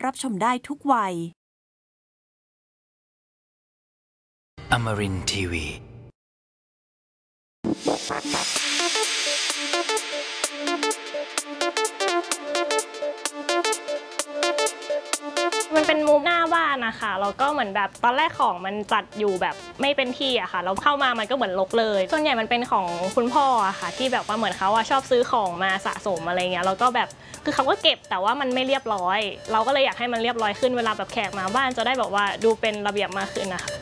รับชมได้ทุกวัย Amarin Tiwi มันเป็นมุมหน้าบ้านนะคะแล้วก็เหมือนแบบตอนแรกของมันจัดอยู่แบบไม่เป็นที่อะค่ะแล้วเข้ามามันก็เหมือนรกเลยส่วนใหญ่มันเป็นของคุณพ่ออะค่ะที่แบบว่าเหมือนเขาชอบซื้อของมาสะสมอะไรเงี้ยแล้วก็แบบคือเขาก็เก็บแต่ว่ามันไม่เรียบร้อยเราก็เลยอยากให้มันเรียบร้อยขึ้นเวลาแบบแขกมาบ้านจะได้แบบว่าดูเป็นระเบียบมากขึ้นนะคะ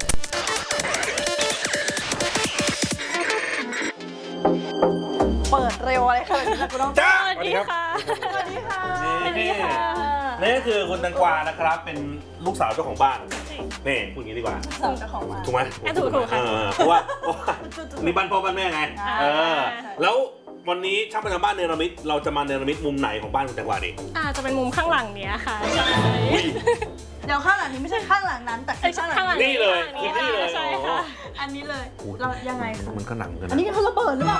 เปิดเร็วอะไรขนาดนี้คุณน้องจ้าสวัสดีค่ะสวัสดีค่ะสวัสดีค่ะนี่ก็คือคุณแตงกวานะครับเป็นลูกสาวเจ้าของบ้านนี่พูดอย่างนี้ดีกว่าสาวเจ้าของบ้านถูกไหมถูกค่ะเพราะว่านี่บ้านพ่อบ้านแม่ไงแล้ววันนี้ช่างประจำบ้านเนรมิตเราจะมาเนรมิตมุมไหนของบ้านคุณแตงกวาดีจะเป็นมุมข้างหลังเนี้ยค่ะใช่เดี๋ยวข้างหลังนี้ไม่ใช่ข้างหลังนั้นแต่คือข้างหลังนี่เลยนี่เลยใช่ค่ะอันนี้เลยเรายังไงคะมันก็หนังกันอันนี้เขาระเบิดหรือเปล่า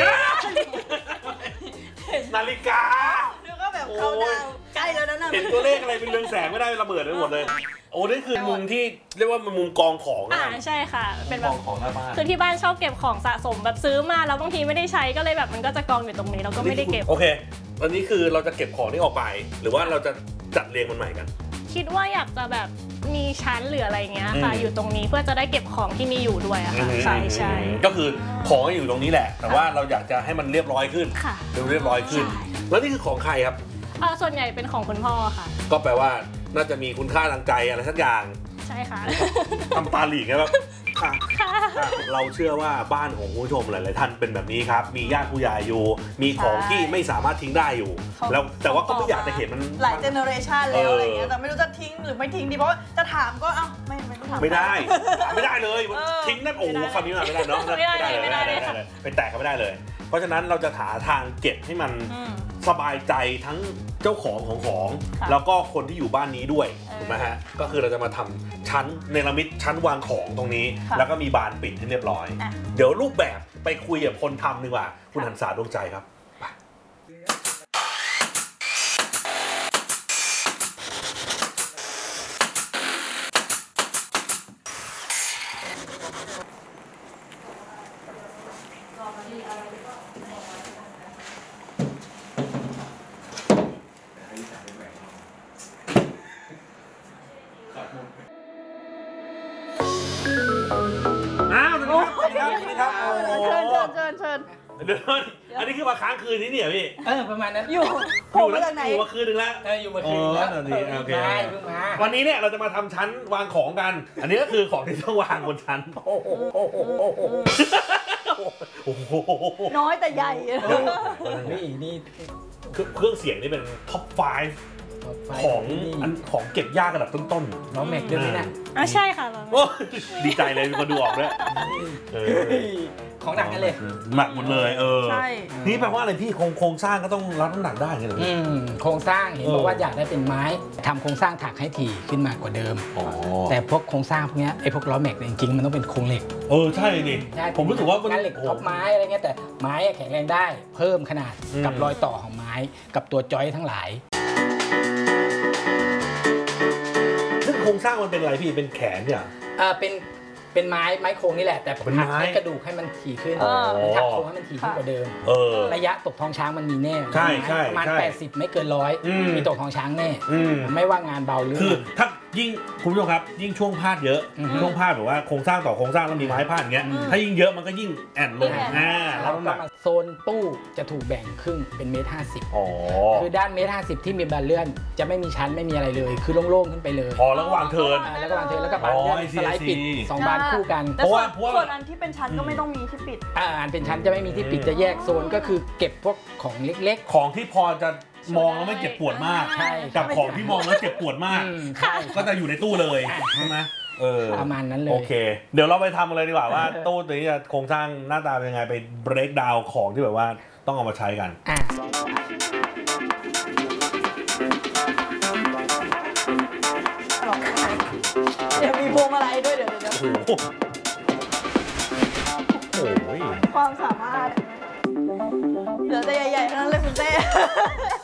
นาฬิกาเดี๋ยวก็แบบเขาดาวใกล้แล้วนะเห็นตัวเลขอะไรเป็นเรืองแสงไม่ได้ระเบิดไปหมดเลยโอ้นี่คือมุมที่เรียกว่ามันมุมกองของใช่ค่ะเป็นแบบของหน้าบ้านคือที่บ้านชอบเก็บของสะสมแบบซื้อมาแล้วบางทีไม่ได้ใช้ก็เลยแบบมันก็จะกองอยู่ตรงนี้เราก็ไม่ได้เก็บโอเคอันนี้คือเราจะเก็บของที่ออกไปหรือว่าเราจะจัดเรียงมันใหม่กันคิดว่าอยากจะแบบมีชั้นหรืออะไรเงี้ยค่ะอยู่ตรงนี้เพื่อจะได้เก็บของที่มีอยู่ด้วยอะค่ะใช่ก็คือของอยู่ตรงนี้แหละแต่ว่าเราอยากจะให้มันเรียบร้อยขึ้นเรียบร้อยขึ้นแล้วนี่คือของใครครับส่วนใหญ่เป็นของคุณพ่อค่ะก็แปลว่าน่าจะมีคุณค่าทางใจอะไรสักอย่างใช่ค่ะทำตาหลีกไงแบบเราเชื่อว่าบ้านของคุณผู้ชมหลายๆท่านเป็นแบบนี้ครับมีญาติผู้ใหญ่อยู่มีของที่ไม่สามารถทิ้งได้อยู่แล้วแต่ว่าก็ไม่อยากจะเห็นมันหลายเจเนอเรชันแล้วอะไรเงี้ยแต่ไม่รู้จะทิ้งหรือไม่ทิ้งดีเพราะว่าจะถามก็ไม่ต้องถามไม่ได้เลยทิ้งนั่นโอ้คำนี้มาไม่ได้เนาะไม่ได้เลยไปแตกกันไม่ได้เลยเพราะฉะนั้นเราจะหาทางเก็บให้มันสบายใจทั้งเจ้าของของแล้วก็คนที่อยู่บ้านนี้ด้วยถูกไหมฮะก็คือเราจะมาทำชั้นเนรมิตชั้นวางของตรงนี้แล้วก็มีบานปิดให้เรียบร้อยเดี๋ยวรูปแบบไปคุยกับคนทำดีกว่าคุณหันษาดวงใจครับเชิญอันนี้คือมาค้างคืนที่นี่เหรอพี่ประมาณนั้นอยู่มาจากไหนอยู่มาคืนนึงแล้วอยู่มาคืนแล้วโอเควันนี้เนี่ยเราจะมาทำชั้นวางของกันอันนี้ก็คือของที่ต้องวางบนชั้นน้อยแต่ใหญ่นี่เครื่องเสียงนี่เป็นท็อป 5ของเก็บยากระดับต้นน้องแม็กด้วยนะใช่ค่ะดีใจเลยมีคนดูออกด้วยของหนักกันเลยหนักหมดเลยใช่นี่แปลว่าอะไรพี่โครงสร้างก็ต้องรับน้ำหนักได้ไงเหรอโครงสร้างเห็นบอกว่าอยากได้เป็นไม้ทำโครงสร้างถักให้ถี่ขึ้นมากว่าเดิมแต่พวกโครงสร้างพวกนี้ไอ้พวกล้อแม็กจริงๆมันต้องเป็นโครงเหล็กใช่นี่ผมรู้สึกว่ามันเหล็กท็อปไม้อะไรเงี้ยแต่ไม้แข็งแรงได้เพิ่มขนาดกับรอยต่อของไม้กับตัวจอยทั้งหลายซึ่งโครงสร้างมันเป็นอะไรพี่เป็นแขนเนี่ยเป็นไม้โครงนี่แหละแต่ถักให้กระดูกให้มันถี่ขึ้นถักโครงให้มันถี่ขึ้นกว่าเดิมระยะตกท้องช้างมันมีแน่ประมาณ80ไม่เกิน100มีตกท้องช้างแน่ไม่ว่างานเบาหรือคือถ้ายิ่งคุณผู้ชมครับยิ่งช่วงพาดเยอะช่วงพาดแบบว่าโครงสร้างต่อโครงสร้างแล้วมีไม้พาดอย่างเงี้ยถ้ายิ่งเยอะมันก็ยิ่งแอนลงแล้วโซนตู้จะถูกแบ่งครึ่งเป็น1.50 คือด้าน1.50 ที่มีบานเลื่อนจะไม่มีชั้นไม่มีอะไรเลยคือโล่งๆขึ้นไปเลยแล้วก็วางเทิร์นแล้วก็บานเลื่อนสไลด์ปิด2บานคู่กันเพราะว่าส่วนอันที่เป็นชั้นก็ไม่ต้องมีที่ปิดอันเป็นชั้นจะไม่มีที่ปิดจะแยกโซนก็คือเก็บพวกของเล็กๆของที่พอจะมองแล้วไม่เจ็บปวดมากกับของที่มองแล้วเจ็บปวดมากก็จะอยู่ในตู้เลยใช่ไหมประมาณนั้นเลยโอเคเดี๋ยวเราไปทำเลยดีกว่าว่าตู้ตัวนี้จะโครงสร้างหน้าตาเป็นยังไงไป break down ของที่แบบว่าต้องเอามาใช้กันเดี๋ยวมีพวงมาลัยด้วยเดี๋ยวความสามารถเหลือแต่ใหญ่ๆทั้งนั้นเลยคุณเต้